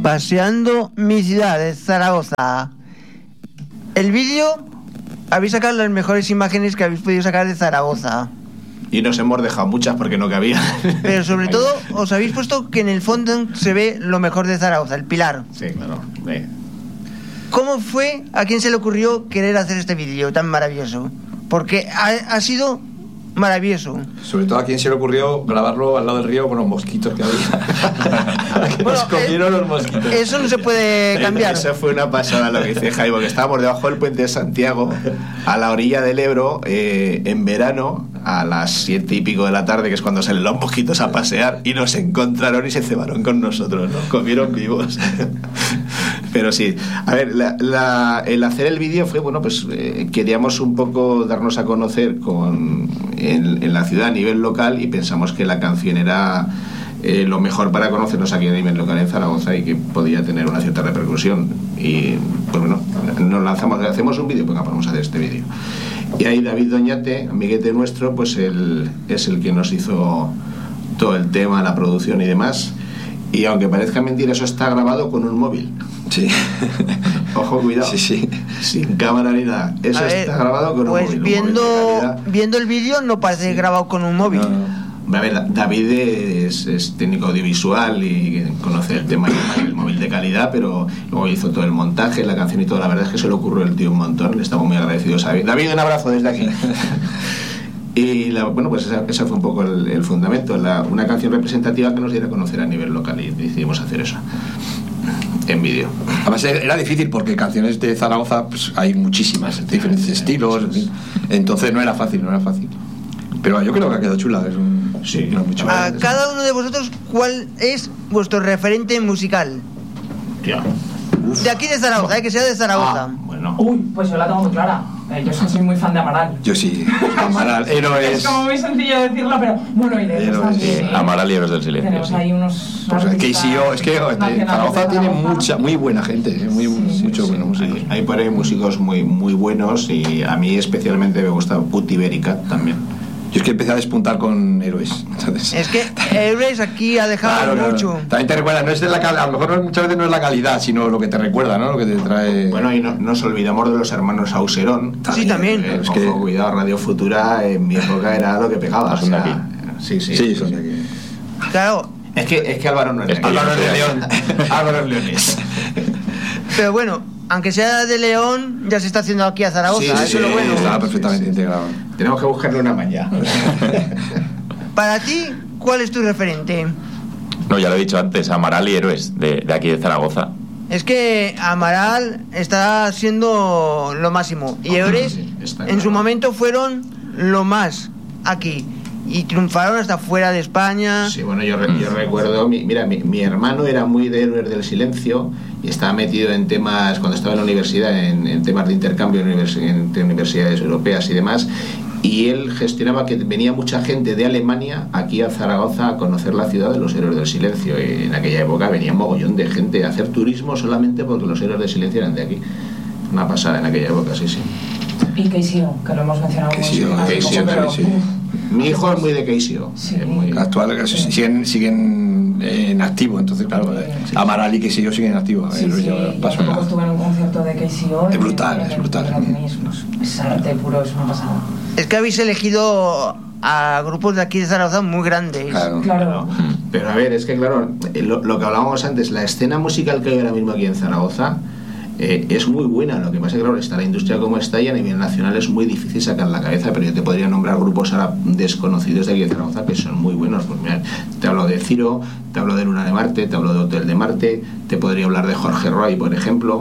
Paseando mi ciudad de Zaragoza. El vídeo, habéis sacado las mejores imágenes que habéis podido sacar de Zaragoza. Y nos hemos dejado muchas porque no cabía. Pero sobre todo os habéis puesto que en el fondo se ve lo mejor de Zaragoza, el Pilar. Sí, claro. ¿Cómo fue, a quién se le ocurrió querer hacer este vídeo tan maravilloso? Porque ha sido maravilloso. Sobre todo a quién se le ocurrió grabarlo al lado del río con los mosquitos que había. Que nos comieron los mosquitos. Eso no se puede cambiar. Eso fue una pasada lo que dice Jaime, que estábamos debajo del puente de Santiago, a la orilla del Ebro, en verano, a las 7 y pico de la tarde, que es cuando salen los mosquitos a pasear, y nos encontraron y se cebaron con nosotros, nos comieron vivos. Pero sí, a ver, el hacer el vídeo fue, bueno, pues queríamos un poco darnos a conocer en la ciudad a nivel local, y pensamos que la canción era lo mejor para conocernos aquí a nivel local en Zaragoza y que podía tener una cierta repercusión. Y pues bueno, nos lanzamos, hacemos un vídeo, pues vamos a hacer este vídeo. Y ahí David Doñate, amiguete nuestro, pues él es el que nos hizo todo el tema, la producción y demás. Y aunque parezca mentira, eso está grabado con un móvil. Sí. Ojo, cuidado. Sí, sí. Sin cámara ni nada. Eso está grabado con un móvil. Pues viendo el vídeo no parece grabado con un móvil. A ver, David es técnico audiovisual y conoce el tema del móvil de calidad, pero luego hizo todo el montaje, la canción y todo. La verdad es que se le ocurrió el tío un montón. Le estamos muy agradecidos a David. David, un abrazo desde aquí. Y bueno, pues ese fue un poco el fundamento, una canción representativa que nos diera a conocer a nivel local, y decidimos hacer eso en vídeo. Además era difícil porque canciones de Zaragoza pues hay muchísimas, diferentes estilos, entonces no era fácil. Pero yo creo que ha quedado chula. A cada uno de vosotros, ¿cuál es vuestro referente musical? Ya. De aquí de Zaragoza, que sea de Zaragoza. Bueno. Uy, pues yo la tengo muy clara. Yo soy muy fan de Amaral. Yo sí, Amaral, Héroes. Es como muy sencillo decirlo, pero bueno, y de Héroes también. Amaral y Héroes del Silencio. Tenemos ahí unos. Pues KCO, es que Zaragoza tiene muy buena gente, mucho buena música. Hay por ahí músicos muy buenos, y a mí especialmente me gusta Puti Ibérica también. Yo es que empecé a despuntar con Héroes. Entonces, es que Héroes aquí ha dejado mucho. Claro. También te recuerda, no es de a lo mejor muchas veces no es la calidad, sino lo que te recuerda, ¿no? Lo que te trae. Bueno, y no nos olvidamos de los hermanos Auserón. Sí, también. Es que cuidado, Radio Futura en mi época era lo que pegaba. Son de aquí. Sí, son de aquí. Claro. Es que Álvaro no es de aquí. Álvaro es de León. Álvaro es leonés. Pero bueno, aunque sea de León, ya se está haciendo aquí a Zaragoza. Sí, eso es lo bueno. Está perfectamente integrado. Tenemos que buscarle una maña. Para ti, ¿cuál es tu referente? No, ya lo he dicho antes, Amaral y Héroes, de aquí de Zaragoza. Es que Amaral está siendo lo máximo, y Héroes en su momento fueron lo más aquí, y triunfaron hasta fuera de España. Sí, bueno, yo recuerdo, mi hermano era muy de Héroes del Silencio y estaba metido en temas, cuando estaba en la universidad, en temas de intercambio entre universidades europeas y demás, y él gestionaba que venía mucha gente de Alemania aquí a Zaragoza a conocer la ciudad de los Héroes del Silencio, y en aquella época venía un mogollón de gente a hacer turismo solamente porque los Héroes del Silencio eran de aquí. Una pasada en aquella época, sí. Y KCO, que lo hemos mencionado. KCO. Mi hijo es muy de KCO. Sí. Actual, siguen en activo, entonces claro, Amaral y KCO siguen en activo. Sí, paso poco estuve en un concierto de KCO. Es brutal. Es arte puro, es una pasada. Es que habéis elegido a grupos de aquí de Zaragoza muy grandes. Claro. Pero a ver, es que claro, lo que hablábamos antes, la escena musical que hay ahora mismo aquí en Zaragoza es muy buena. Lo que pasa es que claro, está la industria como está, y a nivel nacional es muy difícil sacar la cabeza, pero yo te podría nombrar grupos ahora desconocidos de aquí de Zaragoza que son muy buenos. Pues mira, te hablo de Ciro, te hablo de Luna de Marte, te hablo de Hotel de Marte, te podría hablar de Jorge Roy, por ejemplo.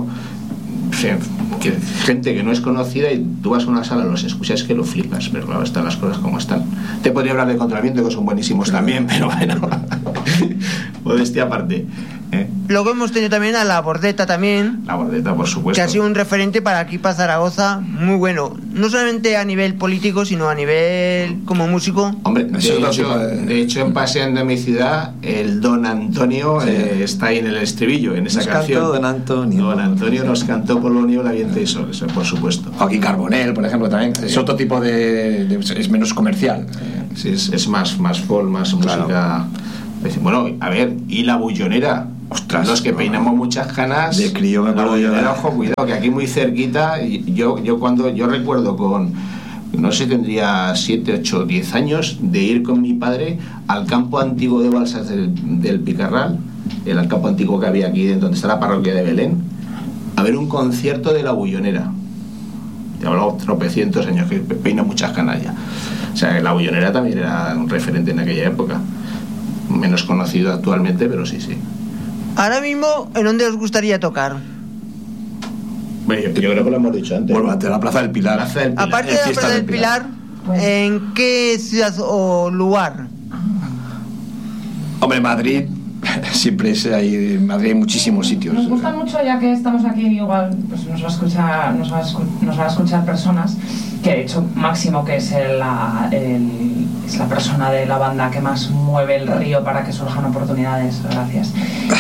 Que gente que no es conocida, y tú vas a una sala, los escuchas, que lo flipas, pero claro, están las cosas como están. Te podría hablar de Contraviento, que son buenísimos también, pero bueno, modestia aparte. Luego hemos tenido también a La Bordeta también. La Bordeta, por supuesto. Que ha sido un referente para aquí, para Zaragoza, muy bueno. No solamente a nivel político, sino a nivel como músico. Hombre, de hecho, en Paseando mi ciudad, el Don Antonio está ahí en el estribillo, en esa canción. Don Antonio. Don Antonio nos cantó por lo unido la viento y sol, eso por supuesto. Joaquín Carbonell, por ejemplo, también. Es otro tipo es menos comercial. Sí, es más folk, más música. Bueno, a ver, y La Bullonera, Ostras, los que peinamos muchas canas. De crío me acuerdo yo. Ojo, cuidado, que aquí muy cerquita, yo recuerdo con, no sé, tendría 7, 8, 10 años, de ir con mi padre al campo antiguo de Balsas del Picarral, el campo antiguo que había aquí donde está la parroquia de Belén, a ver un concierto de La Bullonera. Te he hablado tropecientos años, que peina muchas canas ya. O sea, La Bullonera también era un referente en aquella época. Menos conocido actualmente, pero sí. Ahora mismo, ¿en dónde os gustaría tocar? Bueno, yo creo que lo hemos dicho antes. Bueno, ante la Plaza del Pilar. Aparte de la Plaza del Pilar, ¿en qué ciudad o lugar? Hombre, Madrid, siempre es ahí. En Madrid hay muchísimos sitios. Nos gusta mucho, ya que estamos aquí, igual pues nos va a escuchar personas, que de hecho Máximo, que es es la persona de la banda que más mueve el río para que surjan oportunidades, gracias.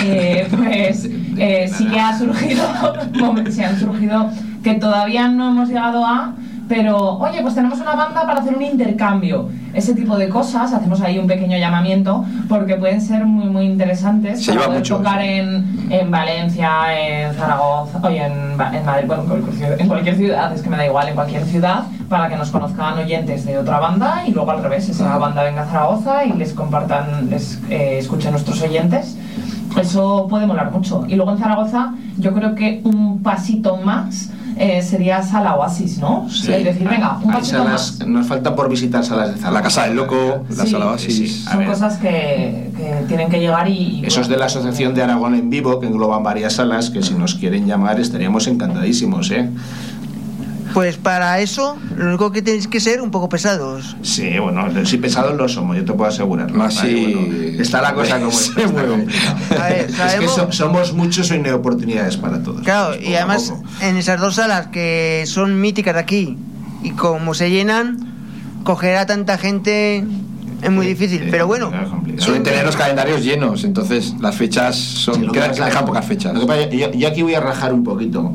Sí que ha surgido, se han surgido que todavía no hemos llegado a, pero oye, pues tenemos una banda para hacer un intercambio. Ese tipo de cosas, hacemos ahí un pequeño llamamiento, porque pueden ser muy interesantes para poder tocar en Valencia, en Zaragoza, oye, en Madrid, bueno, en cualquier ciudad, es que me da igual, en cualquier ciudad, para que nos conozcan oyentes de otra banda y luego al revés, esa banda venga a Zaragoza y les compartan, escuchen nuestros oyentes. Eso puede molar mucho. Y luego en Zaragoza, yo creo que un pasito más sería Sala Oasis, ¿no? Sí. Es decir, venga, un pasito más. Nos falta por visitar salas de Zaragoza. La Casa del Loco, la Sala Oasis. Sí. Son cosas que tienen que llegar y eso es de la Asociación de Aragón en Vivo, que engloban varias salas, que si nos quieren llamar estaríamos encantadísimos, ¿eh? Pues para eso, lo único que tenéis que ser un poco pesados. Sí, bueno, sí pesados lo somos, yo te puedo asegurar. Así bueno, está la cosa como está. A ver, sabemos... Es que somos muchos y no hay oportunidades para todos. Claro, pues, y además en esas dos salas que son míticas de aquí, y como se llenan, coger a tanta gente es muy difícil, pero bueno. Suelen tener los calendarios llenos, entonces las fechas son dejan pocas fechas. Yo aquí voy a rajar un poquito,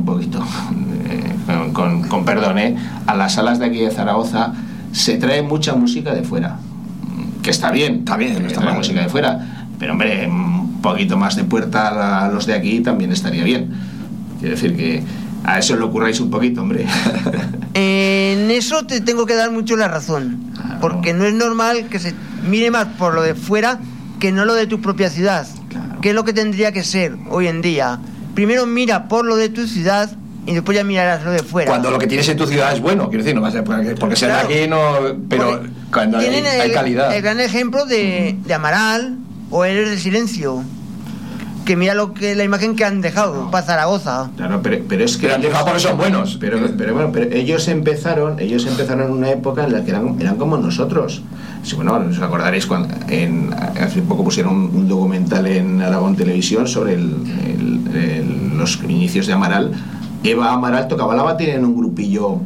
con perdón, a las salas de aquí de Zaragoza se trae mucha música de fuera, que está bien, está la música de fuera, pero hombre, un poquito más de puerta a los de aquí también estaría bien. Quiero decir que a eso lo curráis un poquito, hombre. En eso te tengo que dar mucho la razón, porque no es normal que se mire más por lo de fuera que no lo de tu propia ciudad, que es lo que tendría que ser hoy en día. Primero mira por lo de tu ciudad y después ya mirarás lo de fuera. Cuando lo que tienes en tu ciudad es bueno, quiero decir, no va a ser porque sea de aquí, no, pero cuando hay calidad. El gran ejemplo de Amaral o Héroes del Silencio, que mira la imagen que han dejado para Zaragoza. Claro, pero es que pero han dejado porque son buenos. Pero ellos empezaron en una época en la que eran como nosotros. Sí, bueno, os acordaréis cuando hace poco pusieron un documental en Aragón Televisión sobre los inicios de Amaral. Eva Amaral tocaba la batería en un grupillo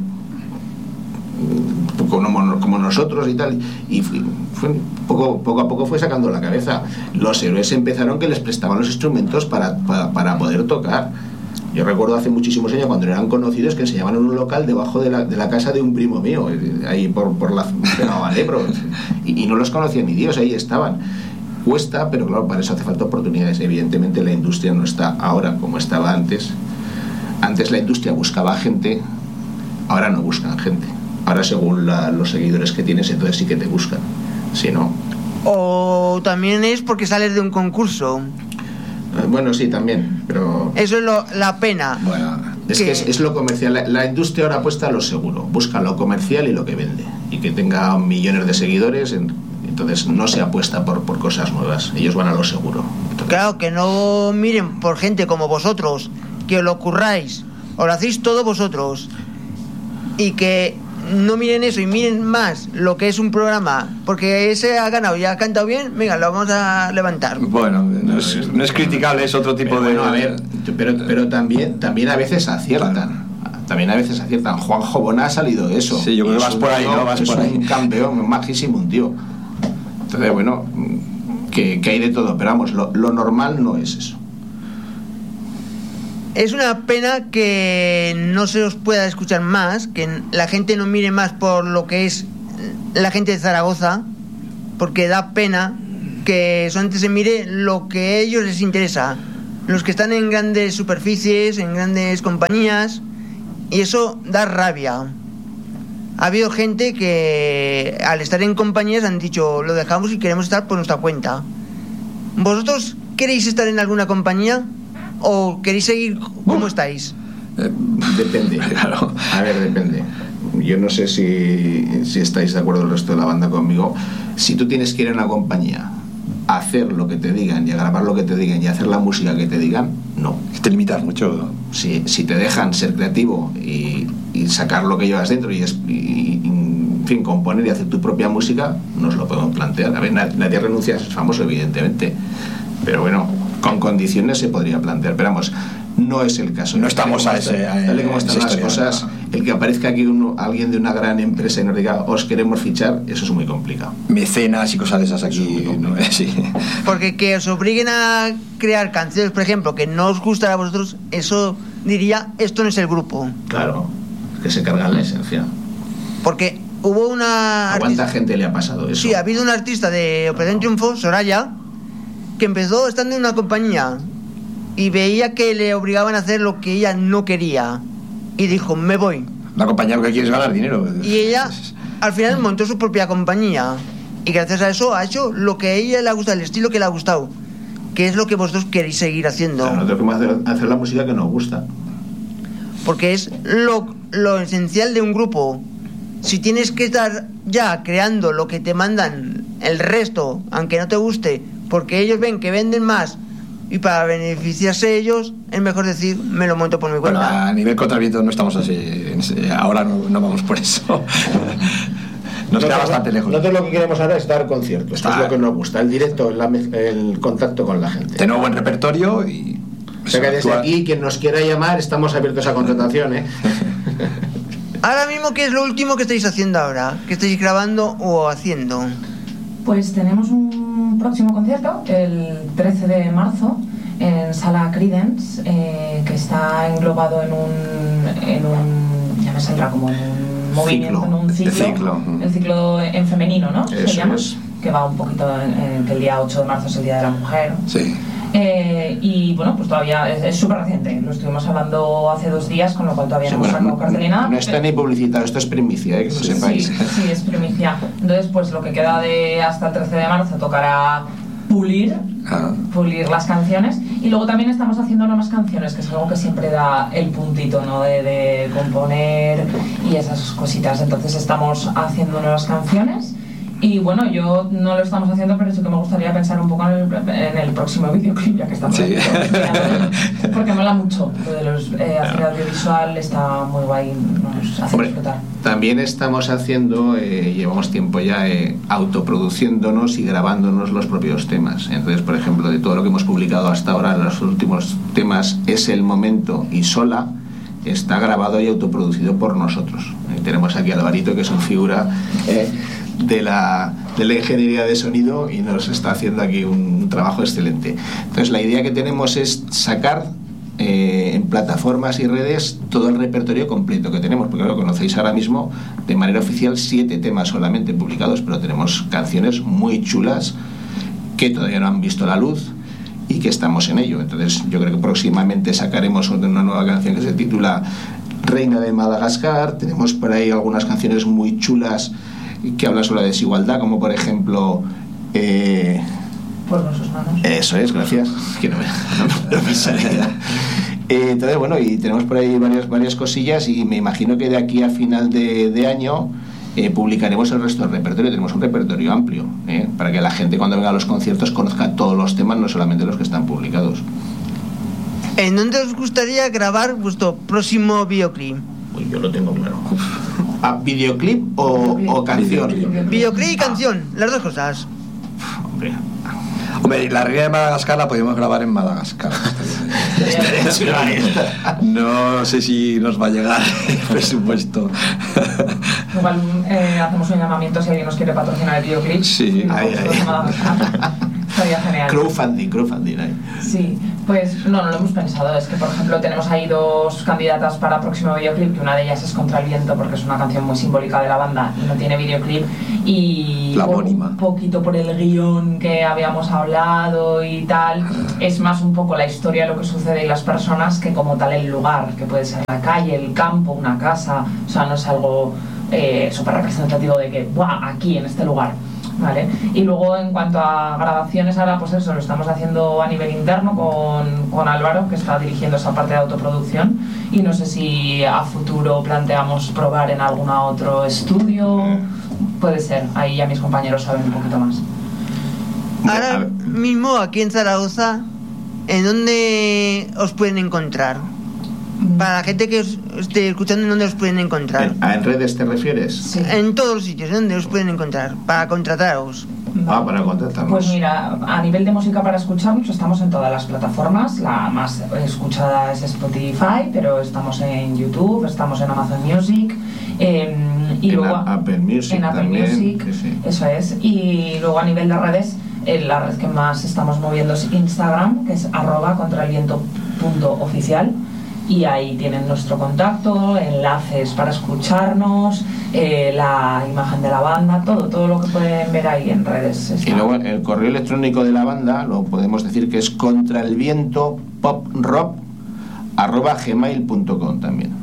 como nosotros y tal, y poco a poco fue sacando la cabeza. Los héroes empezaron que les prestaban los instrumentos para poder tocar. Yo recuerdo hace muchísimos años cuando eran conocidos que enseñaban en un local debajo de la casa de un primo mío, ahí por la pegado al Ebro, y no los conocía ni Dios, ahí estaban. Cuesta, pero claro, para eso hace falta oportunidades. Evidentemente la industria no está ahora como estaba antes. Antes la industria buscaba gente, ahora no buscan gente. Ahora según los seguidores que tienes, entonces sí que te buscan. Si no... O también es porque sales de un concurso. Bueno, sí, también, pero... Eso es la pena. Bueno, es lo comercial. La industria ahora apuesta a lo seguro. Busca lo comercial y lo que vende. Y que tenga millones de seguidores. Entonces no se apuesta por cosas nuevas. Ellos van a lo seguro. Entonces, claro, que no miren por gente como vosotros, que os lo curráis, os lo hacéis todo vosotros, y que no miren eso y miren más lo que es un programa, porque ese ha ganado y ha cantado bien, venga, lo vamos a levantar. Bueno, no es criticable, es otro tipo de... Bueno, a ver, pero también a veces aciertan. Claro. También a veces aciertan. Juanjo Bona ha salido de eso. Sí, yo creo que vas por ahí, ¿no? Vas por ahí. Un campeón, majísimo, un tío. Entonces, bueno, que hay de todo, pero vamos, lo normal no es eso. Es una pena que no se os pueda escuchar más, que la gente no mire más por lo que es la gente de Zaragoza, porque da pena que solamente se mire lo que a ellos les interesa. Los que están en grandes superficies, en grandes compañías, y eso da rabia. Ha habido gente que al estar en compañías han dicho, lo dejamos y queremos estar por nuestra cuenta. ¿Vosotros queréis estar en alguna compañía o queréis seguir como estáis? Depende. Claro. A ver, depende. Yo no sé si estáis de acuerdo el resto de la banda conmigo. Si tú tienes que ir a una compañía a hacer lo que te digan y a grabar lo que te digan y a hacer la música que te digan, no. Te limitas mucho. Si te dejan ser creativo y sacar lo que llevas dentro y en fin, componer y hacer tu propia música, nos lo podemos plantear. A ver, nadie renuncia a ser famoso, evidentemente, pero bueno, con condiciones se podría plantear. Pero vamos, no es el caso. No estamos a ese. Tal y como están las cosas, el que aparezca aquí alguien de una gran empresa y nos diga, os queremos fichar, eso es muy complicado. Mecenas y cosas de esas aquí, ¿no? Sí. Porque que os obliguen a crear canciones, por ejemplo, que no os gustan a vosotros, eso diría, esto no es el grupo. Claro, que se cargan la esencia. Porque hubo una... ¿A cuánta gente le ha pasado eso? Sí, ha habido un artista de Operación Triunfo, Soraya, que empezó estando en una compañía y veía que le obligaban a hacer lo que ella no quería y dijo, me voy. La compañía lo que quiere es ganar dinero. Y ella al final montó su propia compañía y gracias a eso ha hecho lo que a ella le ha gustado, el estilo que le ha gustado, que es lo que vosotros queréis seguir haciendo. Claro, nosotros tenemos que hacer la música que nos gusta, porque es lo esencial de un grupo. Si tienes que estar ya creando lo que te mandan el resto, aunque no te guste, porque ellos ven que venden más y para beneficiarse ellos, es mejor decir, me lo monto por mi cuenta. Bueno, a nivel contraviento no estamos así. Ahora no vamos por eso. Nos queda bastante lejos. Nosotros lo que queremos ahora es dar conciertos, que es lo que nos gusta, el directo, el contacto con la gente. Tenemos buen repertorio y... O sea que desde aquí, quien nos quiera llamar, estamos abiertos a contratación, ¿eh? Ahora mismo, ¿qué es lo último que estáis haciendo ahora? ¿Qué estáis grabando o haciendo? Pues tenemos un próximo concierto el 13 de marzo en Sala Credence, que está englobado en un ya me saldrá como en un movimiento, en un ciclo. El ciclo en femenino, ¿no? Eso se llama, es. que va un poquito que el día 8 de marzo es el Día de la Mujer. Sí. Y bueno, pues todavía es súper reciente, lo estuvimos hablando hace 2 días, con lo cual todavía no hemos sacado cartelina. No está ni publicitado, esto es primicia, que lo sepáis. Sí, es primicia. Entonces, pues lo que queda de hasta el 13 de marzo tocará pulir las canciones, y luego también estamos haciendo nuevas canciones, que es algo que siempre da el puntito, ¿no? de componer y esas cositas. Entonces estamos haciendo nuevas canciones. Y bueno, yo no lo estamos haciendo, pero sí que me gustaría pensar un poco en el próximo videoclip, ya que estamos aquí, porque mola mucho lo de los hacer audiovisual, está muy guay, nos hace disfrutar. También estamos haciendo, llevamos tiempo ya autoproduciéndonos y grabándonos los propios temas. Entonces, por ejemplo, de todo lo que hemos publicado hasta ahora, los últimos temas, Es el Momento y Sola, está grabado y autoproducido por nosotros. Tenemos aquí a Alvarito, que es una figura de la ingeniería de sonido, y nos está haciendo aquí un trabajo excelente. Entonces, la idea que tenemos es sacar en plataformas y redes todo el repertorio completo que tenemos, porque lo conocéis ahora mismo de manera oficial 7 temas solamente publicados, pero tenemos canciones muy chulas que todavía no han visto la luz y que estamos en ello. Entonces, yo creo que próximamente sacaremos una nueva canción que se titula Reina de Madagascar. Tenemos por ahí algunas canciones muy chulas que hablan sobre la desigualdad, como por ejemplo Por nuestras manos. Eso es, gracias. Que no me salía. Entonces, bueno, y tenemos por ahí varias cosillas, y me imagino que de aquí a final de año publicaremos el resto del repertorio. Tenemos un repertorio amplio, para que la gente cuando venga a los conciertos conozca todos los temas, no solamente los que están publicados. ¿En dónde os gustaría grabar vuestro próximo videoclip? Uy, yo lo tengo claro. ¿Videoclip o canción? Videoclip y canción, las dos cosas. Hombre, la Reina de Madagascar la podemos grabar en Madagascar. No sé si nos va a llegar el presupuesto. Igual hacemos un llamamiento si alguien nos quiere patrocinar el videoclip. Sí, ahí. Estaría genial. Crowdfunding ahí. Sí, pues no lo hemos pensado. Es que, por ejemplo, tenemos ahí 2 candidatas para próximo videoclip, que una de ellas es Contra el Viento, porque es una canción muy simbólica de la banda y no tiene videoclip. Y La por homónima. un poquito por el guión que habíamos hablado y tal, es más un poco la historia de lo que sucede y las personas que como tal el lugar, que puede ser la calle, el campo, una casa. O sea, no es algo súper representativo de que, ¡buah!, aquí, en este lugar. ¿Vale? Y luego en cuanto a grabaciones, ahora pues eso lo estamos haciendo a nivel interno con Álvaro, que está dirigiendo esa parte de autoproducción, y no sé si a futuro planteamos probar en algún otro estudio. Puede ser, ahí ya mis compañeros saben un poquito más. Ahora mismo aquí en Zaragoza, ¿en dónde os pueden encontrar? Para la gente que os esté escuchando, ¿en dónde os pueden encontrar? ¿En redes te refieres? Sí. En todos los sitios, ¿dónde os pueden encontrar? Para contrataros. Para contratarnos. Pues mira, a nivel de música para escucharnos estamos en todas las plataformas. La más escuchada es Spotify, pero estamos en YouTube, estamos en Amazon Music, y en luego Apple Music en Apple también, Music, sí. eso es. Y luego a nivel de redes, la red que más estamos moviendo es Instagram, que es @contraelviento.oficial. Y ahí tienen nuestro contacto, enlaces para escucharnos, la imagen de la banda, todo lo que pueden ver ahí en redes. Y luego el correo electrónico de la banda lo podemos decir que es contraelvientopoprock@gmail.com también.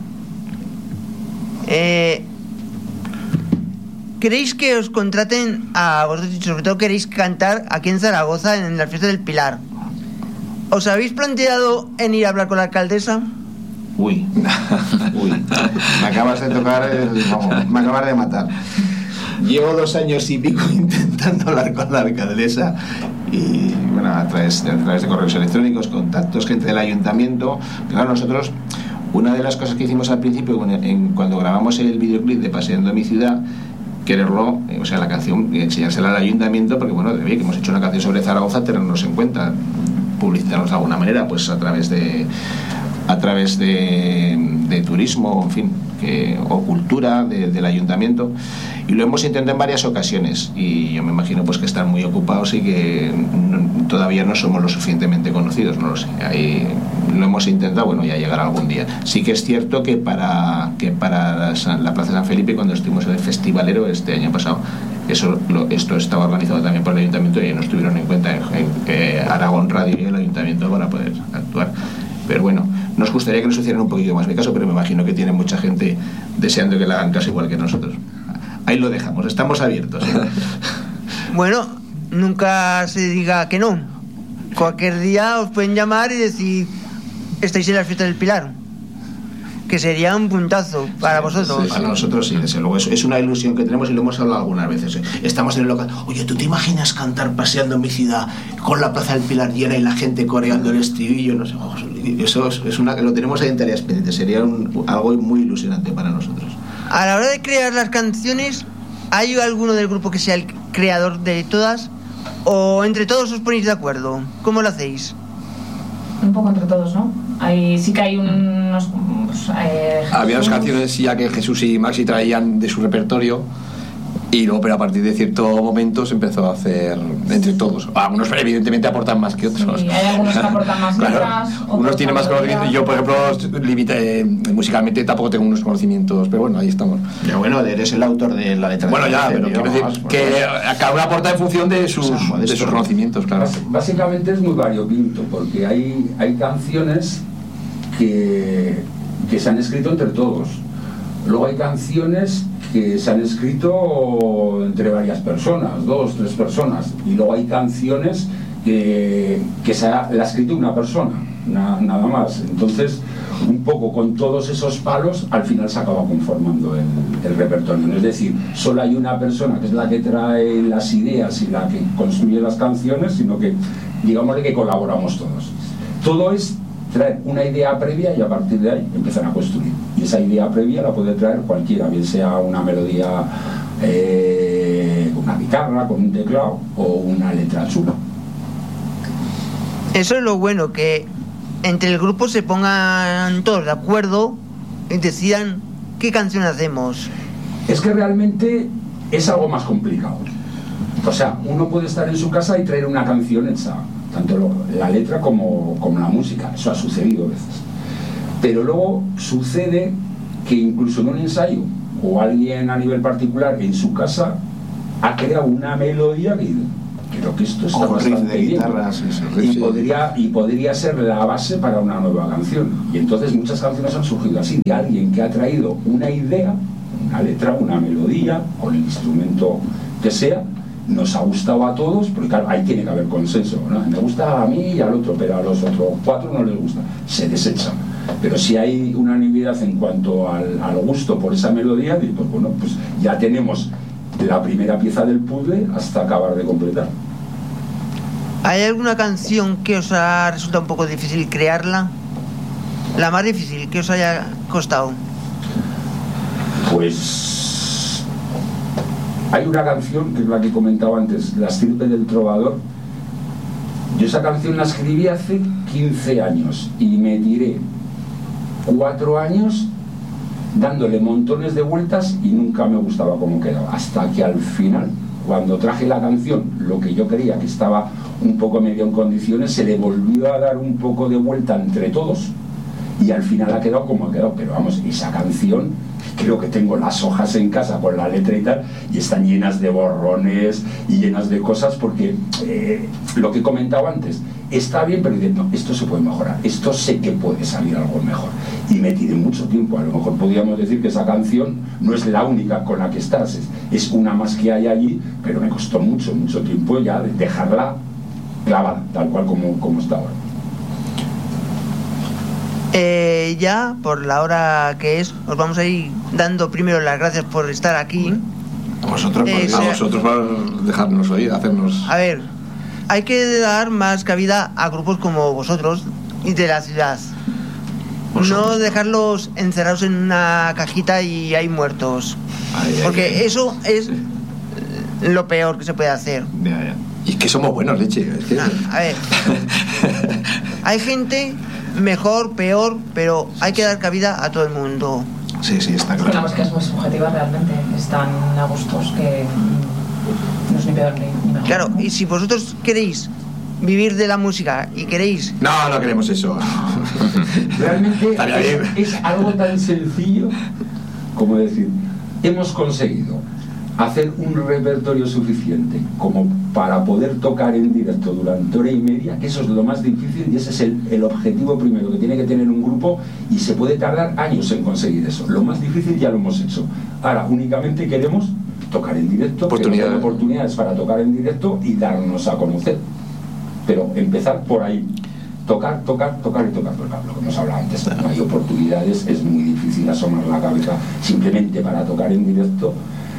¿Queréis que os contraten a vosotros y sobre todo queréis cantar aquí en Zaragoza en la fiesta del Pilar? ¿Os habéis planteado en ir a hablar con la alcaldesa? Uy, me acabas de tocar, me acabas de matar. Llevo 2 años y pico intentando hablar con la alcaldesa y bueno, a través de correos electrónicos, contactos, gente del ayuntamiento. Claro, nosotros, una de las cosas que hicimos al principio cuando grabamos el videoclip de Paseando mi ciudad, quererlo, o sea, la canción, enseñársela al ayuntamiento, porque bueno, que hemos hecho una canción sobre Zaragoza, tenernos en cuenta, publicitarnos de alguna manera, pues a través de turismo, en fin, o cultura del ayuntamiento, y lo hemos intentado en varias ocasiones y yo me imagino pues que están muy ocupados y que todavía no somos lo suficientemente conocidos, no lo sé, ahí lo hemos intentado, bueno, ya llegará algún día. Sí que es cierto que para la Plaza San Felipe, cuando estuvimos en el Festivalero este año pasado, esto estaba organizado también por el ayuntamiento y nos tuvieron en cuenta en Aragón Radio y el ayuntamiento para poder actuar. Pero bueno, nos gustaría que nos hicieran un poquito más de caso, pero me imagino que tiene mucha gente deseando que le hagan caso igual que nosotros. Ahí lo dejamos, estamos abiertos. Bueno, nunca se diga que no. Cualquier día os pueden llamar y decir, estáis en la fiesta del Pilar, que sería un puntazo para vosotros. Para nosotros sí, desde luego. Es una ilusión que tenemos y lo hemos hablado algunas veces. Estamos en el local. Oye, ¿tú te imaginas cantar Paseando en mi ciudad con la Plaza del Pilar llena y la gente coreando el estribillo? No sé, eso lo tenemos ahí en tareas pendientes. Sería algo muy ilusionante para nosotros. A la hora de crear las canciones, ¿hay alguno del grupo que sea el creador de todas? ¿O entre todos os ponéis de acuerdo? ¿Cómo lo hacéis? Un poco entre todos, ¿no? Sí que hay unos... Había 2 canciones ya que Jesús y Maxi traían de su repertorio y luego, pero a partir de cierto momento se empezó a hacer entre todos. Algunos evidentemente aportan más que otros. Sí, hay algunos que aportan más letras, claro, unos tienen más conocimientos. Yo, por ejemplo, musicalmente tampoco tengo unos conocimientos, pero bueno, ahí estamos. Ya bueno, eres el autor de la letra. Bueno, ya, pero quiero decir que cada uno aporta en función de sus conocimientos, claro. Básicamente es muy variopinto, porque hay canciones que se han escrito entre todos. Luego hay canciones que se han escrito entre varias personas, 2, 3 personas. Y luego hay canciones que la ha escrito una persona, nada más. Entonces, un poco con todos esos palos, al final se acaba conformando el repertorio. No es decir, solo hay una persona que es la que trae las ideas y la que construye las canciones, sino que, digámosle que colaboramos todos. Todo es traer una idea previa y a partir de ahí empezar a construir. Y esa idea previa la puede traer cualquiera, bien sea una melodía con una guitarra, con un teclado o una letra chula. Eso es lo bueno, que entre el grupo se pongan todos de acuerdo y decidan qué canción hacemos. Es que realmente es algo más complicado. O sea, uno puede estar en su casa y traer una canción hecha, tanto la letra como la música. Eso ha sucedido a veces. Pero luego sucede que incluso en un ensayo o alguien a nivel particular en su casa ha creado una melodía que creo que esto está bastante bien, y podría ser la base para una nueva canción. Y entonces muchas canciones han surgido así, de alguien que ha traído una idea, una letra, una melodía, con el instrumento que sea, nos ha gustado a todos, porque claro, ahí tiene que haber consenso, ¿no? Me gusta a mí y al otro, pero a los otros 4 no les gusta, se desecha. Pero si hay unanimidad en cuanto al gusto por esa melodía, pues bueno, pues ya tenemos la primera pieza del puzzle hasta acabar de completar. ¿Hay alguna canción que os ha resultado un poco difícil crearla? La más difícil que os haya costado. Pues hay una canción que es la que comentaba antes, La estirpe del trovador. Yo esa canción la escribí hace 15 años y me tiré 4 años dándole montones de vueltas y nunca me gustaba cómo quedaba, hasta que al final, cuando traje la canción, lo que yo creía que estaba un poco medio en condiciones, se le volvió a dar un poco de vuelta entre todos y al final ha quedado como ha quedado. Pero vamos, esa canción, creo que tengo las hojas en casa con la letra y tal, y están llenas de borrones y llenas de cosas, porque lo que comentaba antes, está bien, pero no, esto se puede mejorar, esto sé que puede salir algo mejor. Y me tiré mucho tiempo. A lo mejor podríamos decir que esa canción no es la única con la que estás, es una más que hay allí, pero me costó mucho tiempo ya de dejarla clavada, tal cual como está ahora. Ya, por la hora que es, os vamos a ir dando primero las gracias por estar aquí. A vosotros por dejarnos oír, hacernos... A ver, hay que dar más cabida a grupos como vosotros y de la ciudad. No dejarlos encerrados en una cajita y hay muertos. Porque eso es lo peor que se puede hacer. Ya. Y que somos buenos, leche. Es que... A ver, hay gente mejor, peor, pero hay que dar cabida a todo el mundo. Sí, está claro. Bueno, pues que es muy subjetiva realmente. Están a gustos que no es ni peor ni mejor. Claro, y si vosotros queréis vivir de la música y queréis... No queremos eso. Realmente es algo tan sencillo como decir, hemos conseguido hacer un repertorio suficiente como para poder tocar en directo durante 1 hora y media, que eso es lo más difícil y ese es el objetivo primero que tiene que tener un grupo, y se puede tardar años en conseguir eso. Lo más difícil ya lo hemos hecho. Ahora únicamente queremos tocar en directo, oportunidades para tocar en directo y darnos a conocer. Pero empezar por ahí, tocar y tocar, porque lo que hemos hablado antes, no hay oportunidades, es muy difícil asomar la cabeza simplemente para tocar en directo.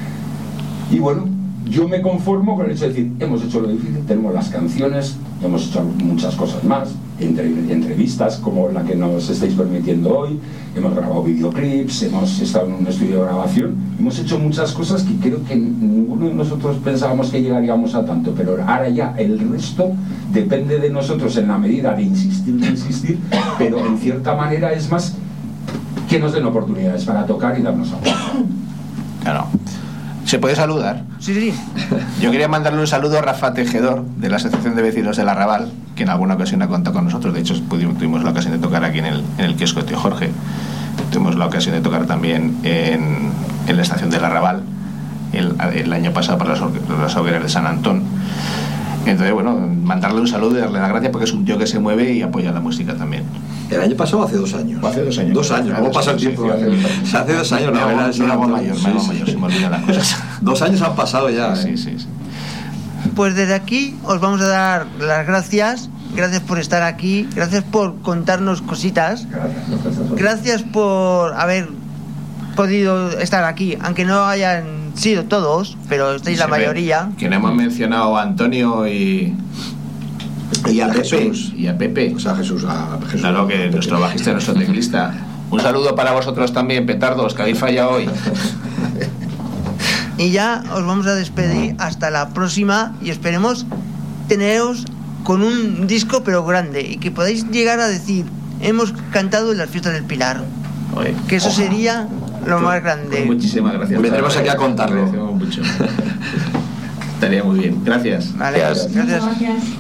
Y bueno, yo me conformo con el hecho de decir, hemos hecho lo difícil, tenemos las canciones, hemos hecho muchas cosas más, entrevistas como la que nos estáis permitiendo hoy, hemos grabado videoclips, hemos estado en un estudio de grabación, hemos hecho muchas cosas que creo que ninguno de nosotros pensábamos que llegaríamos a tanto, pero ahora ya el resto depende de nosotros en la medida de insistir, pero en cierta manera es más que nos den oportunidades para tocar y darnos algo. Claro. ¿Se puede saludar? Sí. Yo quería mandarle un saludo a Rafa Tejedor, de la Asociación de Vecinos del Arrabal, que en alguna ocasión ha contado con nosotros. De hecho, tuvimos la ocasión de tocar aquí en el kiosco de Tío Jorge. Tuvimos la ocasión de tocar también en la estación del Arrabal el año pasado para las hogueras de San Antón. Entonces, bueno, mandarle un saludo y darle las gracias porque es un tío que se mueve y apoya la música también. ¿El año pasado o hace 2 años? Hace 2 años. 2 años, ¿cómo pasa el tiempo? Hace 2 años, la verdad. Me hago mayor, se me olvidan las cosas. 2 años han pasado ya. Sí. Pues desde aquí os vamos a dar las gracias. Gracias por estar aquí, gracias por contarnos cositas. Gracias por haber podido estar aquí, aunque no hayan sido todos, pero estáis la mayoría. Que no hemos mencionado a Antonio y a Jesús. Y a Pepe. O sea, Jesús. Claro, que nuestro bajista, nuestro teclista. Un saludo para vosotros también, petardos, que habéis fallado hoy. Y ya os vamos a despedir hasta la próxima y esperemos teneros con un disco pero grande y que podáis llegar a decir, hemos cantado en las fiestas del Pilar. Oye, que eso sería lo más grande. Muchísimas gracias. Vendremos aquí a contarlo. Mucho. Estaría muy bien. Gracias. Vale, Gracias. gracias. Muchas gracias.